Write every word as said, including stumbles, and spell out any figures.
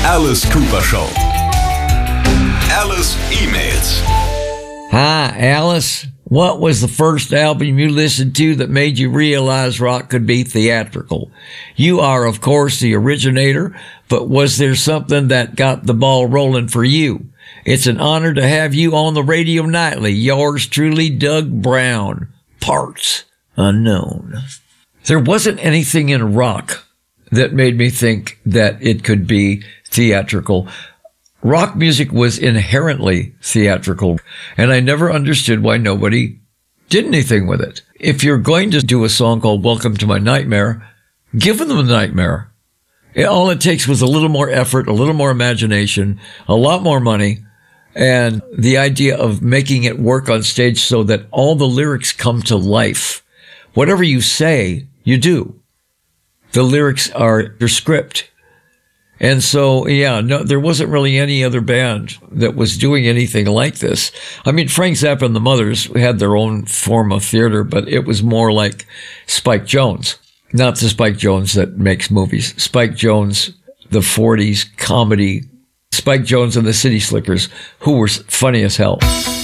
Alice Cooper Show. Alice emails. Hi, Alice. What was the first album you listened to that made you realize rock could be theatrical? You are, of course, the originator, but was there something that got the ball rolling for you? It's an honor to have you on the radio nightly. Yours truly, Doug Brown. Parts unknown. There wasn't anything in rock that made me think that it could be theatrical. Rock music was inherently theatrical, and I never understood why nobody did anything with it. If you're going to do a song called Welcome to My Nightmare, give them a nightmare. All it takes was a little more effort, a little more imagination, a lot more money, and the idea of making it work on stage so that all the lyrics come to life. Whatever you say, you do. The lyrics are your script. And so, yeah, no, there wasn't really any other band that was doing anything like this. I mean, Frank Zappa and the Mothers had their own form of theater, but it was more like Spike Jones. Not the Spike Jones that makes movies. Spike Jones, the forties comedy, Spike Jones and the City Slickers, who were funny as hell.